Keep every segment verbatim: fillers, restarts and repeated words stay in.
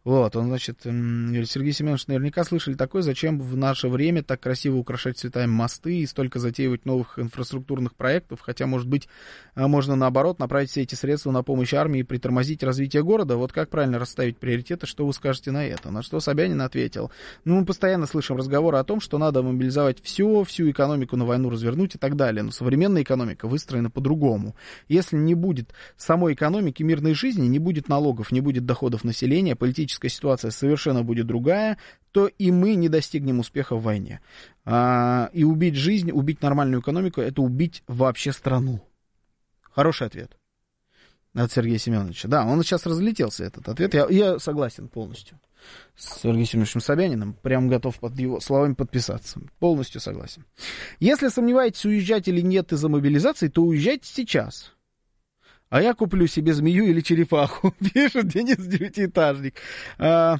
Вот, он, значит, Сергей Семенович, наверняка слышали такое, зачем в наше время так красиво украшать цветами мосты и столько затеивать новых инфраструктурных проектов, хотя, может быть, можно, наоборот, направить все эти средства на помощь армии и притормозить развитие города. Вот как правильно расставить приоритеты, что вы скажете на это? На что Собянин ответил: ну, мы постоянно слышим разговоры о том, что надо мобилизовать все, всю экономику на войну развернуть и так далее, но современная экономика выстроена по-другому. Если не будет самой экономики мирной жизни, не будет налогов, не будет доходов населения, политическая ситуация совершенно будет другая, то и мы не достигнем успеха в войне. А, и убить жизнь, убить нормальную экономику — это убить вообще страну. Хороший ответ от Сергея Семеновича. Да, он сейчас разлетелся, этот ответ. Я, я согласен полностью с Сергеем Семеновичем Собяниным. Прям готов под его словами подписаться. Полностью согласен. Если сомневаетесь, уезжать или нет из-за мобилизации, то уезжайте сейчас. А я куплю себе змею или черепаху, пишет Денис Девятиэтажник. А,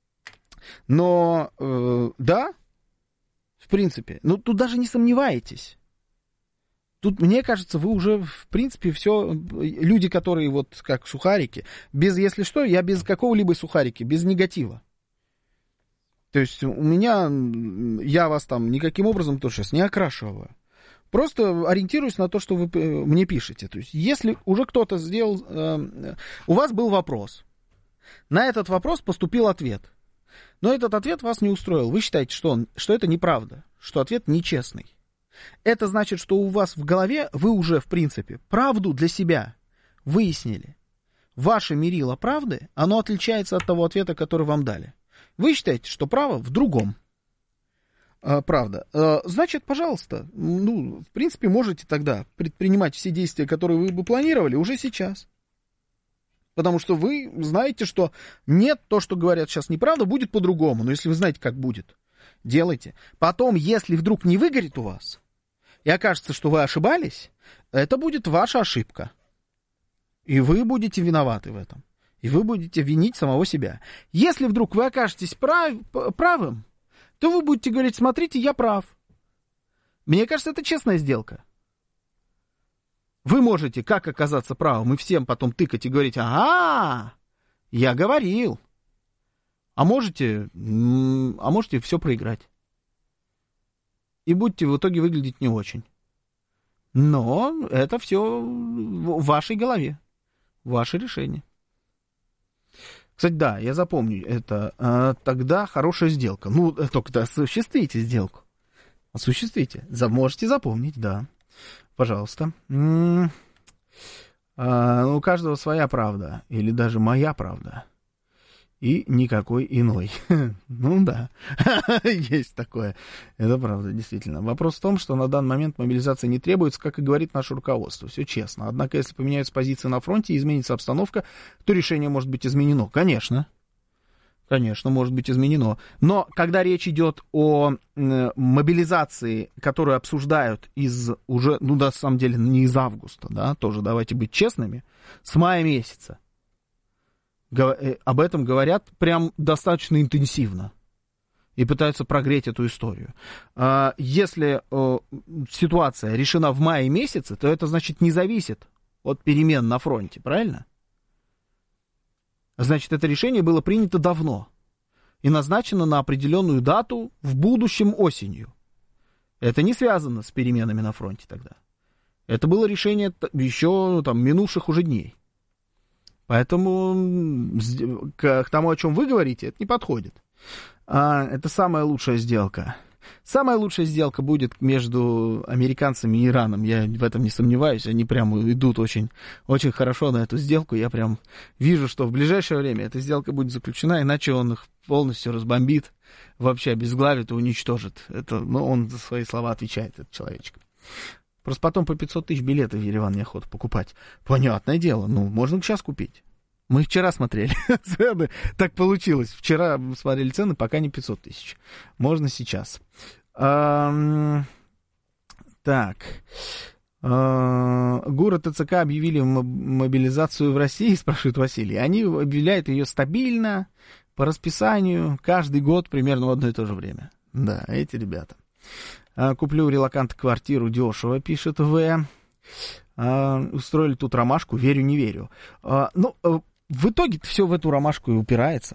но, э, да, в принципе, ну тут даже не сомневаетесь. Тут, мне кажется, вы уже, в принципе, все, люди, которые вот как сухарики, без, если что, я без какого-либо сухарики, без негатива. То есть у меня, я вас там никаким образом тоже сейчас не окрашиваю. Просто ориентируюсь на то, что вы мне пишете. То есть, если уже кто-то сделал... Э, у вас был вопрос. На этот вопрос поступил ответ. Но этот ответ вас не устроил. Вы считаете, что, он, что это неправда, что ответ нечестный. Это значит, что у вас в голове вы уже, в принципе, правду для себя выяснили. Ваше мерило правды, оно отличается от того ответа, который вам дали. Вы считаете, что право в другом. Правда. Значит, пожалуйста, ну, в принципе, можете тогда предпринимать все действия, которые вы бы планировали, уже сейчас. Потому что вы знаете, что нет, то, что говорят сейчас неправда, будет по-другому. Но если вы знаете, как будет, делайте. Потом, если вдруг не выгорит у вас, и окажется, что вы ошибались, это будет ваша ошибка. И вы будете виноваты в этом. И вы будете винить самого себя. Если вдруг вы окажетесь прав, правым, то вы будете говорить: смотрите, я прав. Мне кажется, это честная сделка. Вы можете как оказаться правым и всем потом тыкать и говорить: ага, я говорил. А можете, а можете все проиграть. И будете в итоге выглядеть не очень. Но это все в вашей голове. Ваше решение. Кстати, да, я запомню это. А, тогда хорошая сделка. Ну, только-то осуществите сделку. Осуществите. Можете запомнить, да. Пожалуйста. М-м- а, у каждого своя правда. Или даже моя правда. И никакой иной. Ну да, есть такое. Это правда, действительно. Вопрос в том, что на данный момент мобилизация не требуется, как и говорит наше руководство. Все честно. Однако, если поменяются позиции на фронте и изменится обстановка, то решение может быть изменено. Конечно. Конечно, может быть изменено. Но когда речь идет о э, мобилизации, которую обсуждают из уже, ну да, на самом деле, не из августа, да, тоже давайте быть честными, с мая месяца. Об этом говорят прям достаточно интенсивно и пытаются прогреть эту историю. Если ситуация решена в мае месяце, то это, значит, не зависит от перемен на фронте, правильно? Значит, это решение было принято давно и назначено на определенную дату в будущем осенью. Это не связано с переменами на фронте тогда. Это было решение еще там минувших уже дней. Поэтому к, к тому, о чем вы говорите, это не подходит. А, это самая лучшая сделка. Самая лучшая сделка будет между американцами и Ираном. Я в этом не сомневаюсь. Они прямо идут очень, очень хорошо на эту сделку. Я прям вижу, что в ближайшее время эта сделка будет заключена, иначе он их полностью разбомбит, вообще обезглавит и уничтожит. Это, ну, он за свои слова отвечает, этот человечек. Просто потом по пятьсот тысяч билетов в Ереван неохота покупать. Понятное дело, ну, можно сейчас купить. Мы вчера смотрели цены, так получилось. Вчера смотрели цены, пока не пятьсот тысяч. Можно сейчас. А, так. А, ГУР и ТЦК объявили мобилизацию в России, спрашивает Василий. Они объявляют ее стабильно, по расписанию, каждый год примерно в одно и то же время. Да, эти ребята. Куплю релокант квартиру дешево, пишет В. А, устроили тут ромашку, верю, не верю. А, ну, в итоге все в эту ромашку и упирается.